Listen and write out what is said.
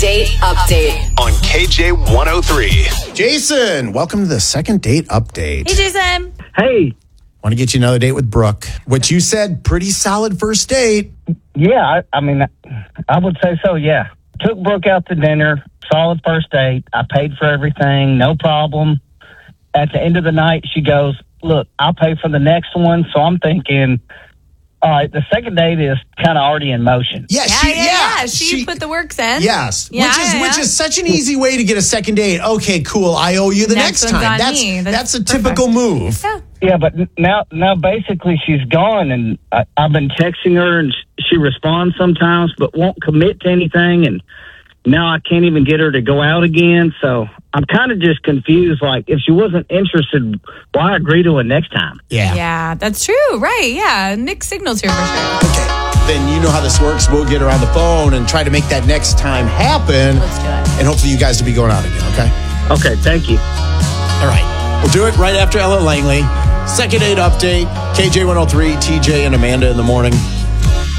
Date update on KJ 103. Jason, welcome to the second date update. Hey, Jason. Hey, Want to get you another date with Brooke. What you said, pretty solid first date. yeah, I mean, I would say so, yeah. Took Brooke out to dinner, solid first date. I paid for everything, no problem. At the end of the night, she goes, look, I'll pay for the next one. So I'm thinking, all right, the second date is kind of already in motion. Yeah, She put the works in. Yes, Yeah, which is such an easy way to get a second date. Okay, cool. I owe you the next Next one's time. on me. That's a That's typical move. Yeah. Yeah, but now basically she's gone, and I've been texting her, and she responds sometimes, but won't commit to anything, and now I can't even get her to go out again. So I'm kind of just confused. Like, if she wasn't interested, why agree to it next time? Yeah. Yeah, that's true. Right. Yeah. Mixed signals here for sure. Okay. Then you know how this works. We'll get her on the phone and try to make that next time happen. Let's do it. And hopefully you guys will be going out again, okay? Okay, thank you. All right. We'll do it right after Ella Langley. Second date update. KJ 103, TJ and Amanda in the morning.